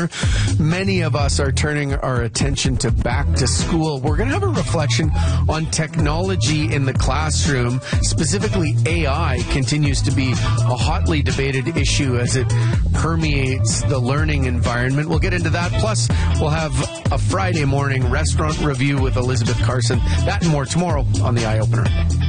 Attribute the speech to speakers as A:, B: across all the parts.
A: Opener. Many of us are turning our attention to back to school. We're going to have a reflection on technology in the classroom. Specifically, AI continues to be a hotly debated issue as it permeates the learning environment. We'll get into that. Plus, we'll have a Friday morning restaurant review with Elizabeth Carson. That and more tomorrow on the Eye Opener.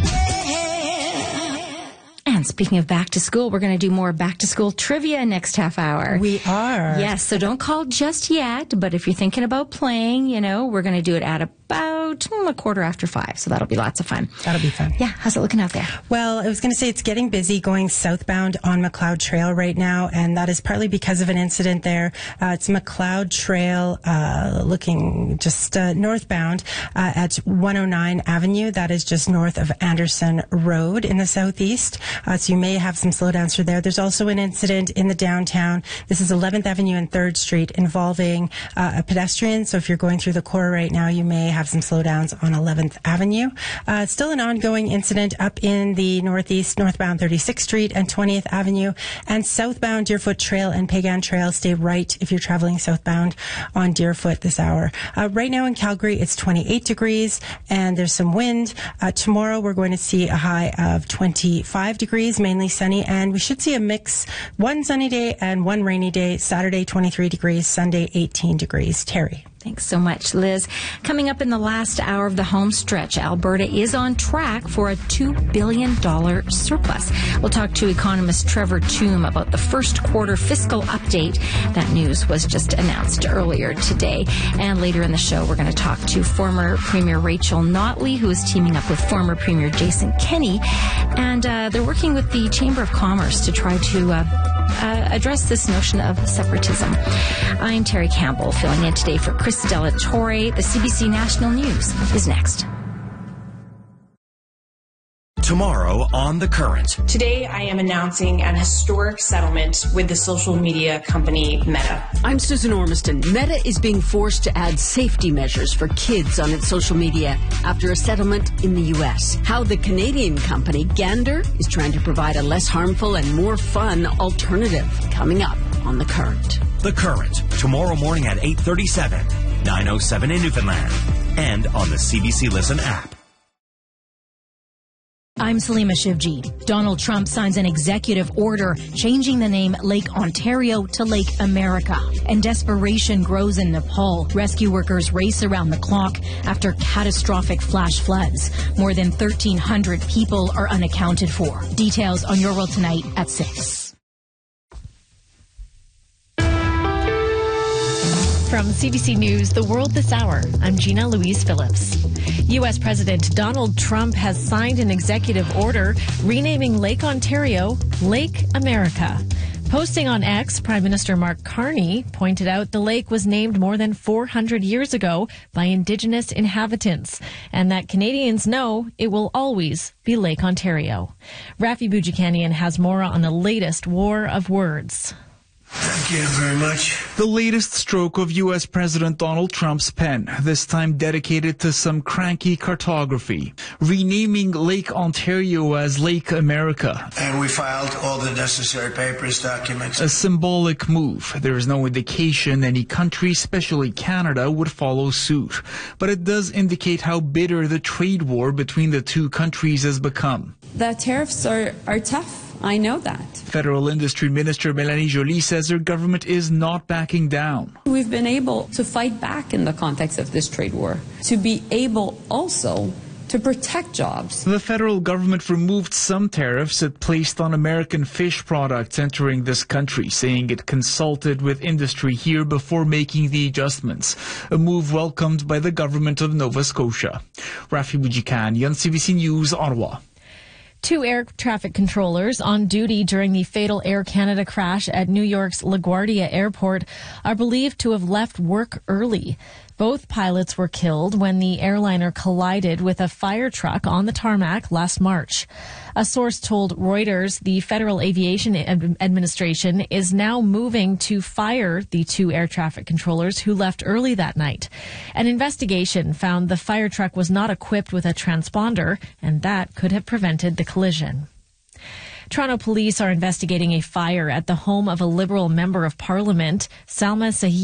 B: And speaking of back to school, we're going to do more back to school trivia next half hour.
C: We are.
B: Yes, so don't call just yet, but if you're thinking about playing, we're going to do it at about 5:15. So that'll be lots of fun.
C: That'll be fun.
B: Yeah, how's it looking out there?
C: Well, I was going to say it's getting busy going southbound on McLeod Trail right now, and that is partly because of an incident there. It's McLeod Trail looking just northbound at 109 Avenue. That is just north of Anderson Road in the southeast. So you may have some slowdowns through there. There's also an incident in the downtown. This is 11th Avenue and 3rd Street involving a pedestrian. So if you're going through the core right now, you may have some slowdowns on 11th Avenue. Still an ongoing incident up in the northeast, northbound 36th Street and 20th Avenue, and southbound Deerfoot Trail and Pagan Trail. Stay right if you're traveling southbound on Deerfoot this hour. Right now in Calgary, it's 28 degrees and there's some wind. Tomorrow we're going to see a high of 25 degrees, mainly sunny, and we should see a mix, one sunny day and one rainy day. Saturday 23 degrees, Sunday 18 degrees. Terry.
B: Thanks so much, Liz. Coming up in the last hour of the home stretch, Alberta is on track for a $2 billion surplus. We'll talk to economist Trevor Tombe about the first quarter fiscal update. That news was just announced earlier today. And later in the show, we're going to talk to former Premier Rachel Notley, who is teaming up with former Premier Jason Kenney. And they're working with the Chamber of Commerce to try to address this notion of separatism. I'm Terry Campbell, filling in today for Chris Della Torre. The CBC National News is next.
D: Tomorrow on The Current.
E: Today, I am announcing an historic settlement with the social media company Meta.
F: I'm Susan Ormiston. Meta is being forced to add safety measures for kids on its social media after a settlement in the U.S. How the Canadian company Gander is trying to provide a less harmful and more fun alternative. Coming up on The Current.
D: The Current, tomorrow morning at 8:37, 9:07 in Newfoundland, and on the CBC Listen app.
G: I'm Salima Shivji. Donald Trump signs an executive order changing the name Lake Ontario to Lake America. And desperation grows in Nepal. Rescue workers race around the clock after catastrophic flash floods. More than 1,300 people are unaccounted for. Details on Your World Tonight at 6.
H: From CBC News, The World This Hour, I'm Gina Louise Phillips. U.S. President Donald Trump has signed an executive order renaming Lake Ontario Lake America. Posting on X, Prime Minister Mark Carney pointed out the lake was named more than 400 years ago by Indigenous inhabitants, and that Canadians know it will always be Lake Ontario. Rafi Boudjikanian has more on the latest war of words.
I: Thank you very much.
J: The latest stroke of U.S. President Donald Trump's pen, this time dedicated to some cranky cartography, renaming Lake Ontario as Lake America.
I: And we filed all the necessary papers, documents.
J: A symbolic move. There is no indication any country, especially Canada, would follow suit. But it does indicate how bitter the trade war between the two countries has become.
K: The tariffs are tough. I know that.
J: Federal Industry Minister Mélanie Joly says her government is not backing down.
K: We've been able to fight back in the context of this trade war, to be able also to protect jobs.
J: The federal government removed some tariffs it placed on American fish products entering this country, saying it consulted with industry here before making the adjustments, a move welcomed by the government of Nova Scotia. Rafi Boudjikanian, CBC News, Ottawa.
H: 2 air traffic controllers on duty during the fatal Air Canada crash at New York's LaGuardia Airport are believed to have left work early. Both pilots were killed when the airliner collided with a fire truck on the tarmac last March. A source told Reuters the Federal Aviation Administration is now moving to fire the 2 air traffic controllers who left early that night. An investigation found the fire truck was not equipped with a transponder, and that could have prevented the collision. Toronto police are investigating a fire at the home of a Liberal member of Parliament, Salma Sahi.